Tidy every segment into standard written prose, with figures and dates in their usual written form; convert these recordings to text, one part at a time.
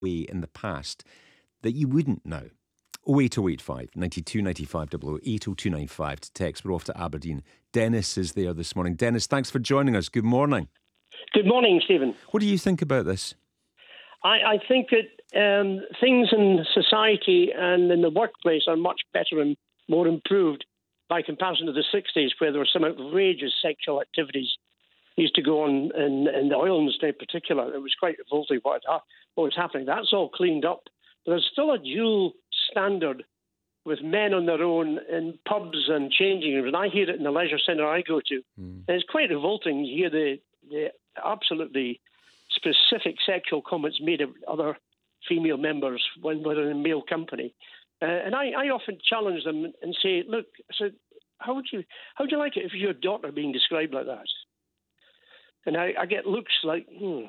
way in the past that you wouldn't now? 08085 92 95 00 80295 to text. We're off to Aberdeen. Dennis is there this morning. Dennis, thanks for joining us. Good morning. Good morning, Stephen. What do you think about this? I think that things in society and in the workplace are much better and more improved by comparison to the 60s, where there were some outrageous sexual activities used to go on in the oil industry in particular. It was quite revolting what was happening. That's all cleaned up. But there's still a dual standard with men on their own in pubs and changing rooms. And I hear it in the leisure centre I go to. And it's quite revolting. You hear the absolutely specific sexual comments made of other female members when we're in a male company. And I often challenge them and say, look, I said, how would you like it if your daughter being described like that? And I get looks like,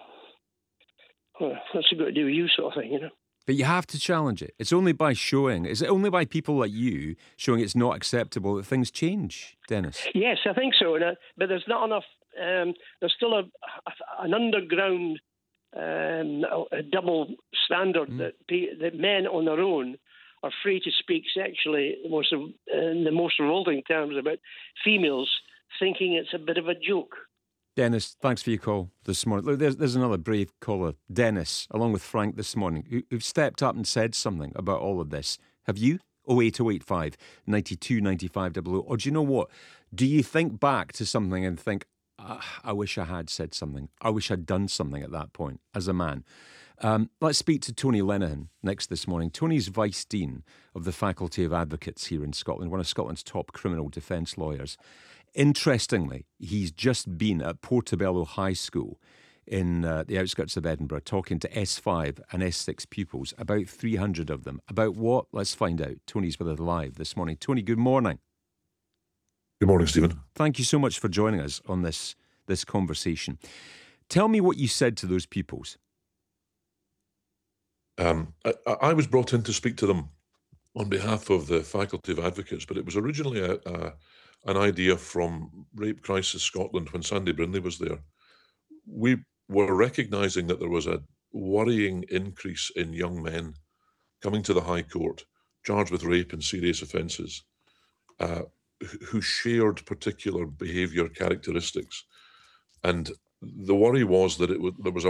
what's it got to do with you, sort of thing, you know? But you have to challenge it. It's only by showing, is it only by people like you showing it's not acceptable that things change, Dennis? Yes, I think so. But there's not enough, there's still an underground a double standard that men on their own are free to speak sexually in the most revolting terms about females, thinking it's a bit of a joke. Dennis, thanks for your call this morning. Look, there's another brave caller, Dennis, along with Frank this morning, who've stepped up and said something about all of this. Have you? 08085 92 95 00. Or do you know what? Do you think back to something and think, I wish I had said something. I wish I'd done something at that point as a man. Let's speak to Tony Lenihan next this morning. Tony's Vice Dean of the Faculty of Advocates here in Scotland, one of Scotland's top criminal defence lawyers. Interestingly, he's just been at Portobello High School in the outskirts of Edinburgh talking to S5 and S6 pupils, about 300 of them. About what? Let's find out. Tony's with us live this morning. Tony, good morning. Good morning, Stephen. Thank you so much for joining us on this conversation. Tell me what you said to those pupils. I was brought in to speak to them on behalf of the Faculty of Advocates, but it was originally an idea from Rape Crisis Scotland when Sandy Brindley was there. We were recognising that there was a worrying increase in young men coming to the High Court, charged with rape and serious offences, who shared particular behaviour characteristics. And the worry was that there was a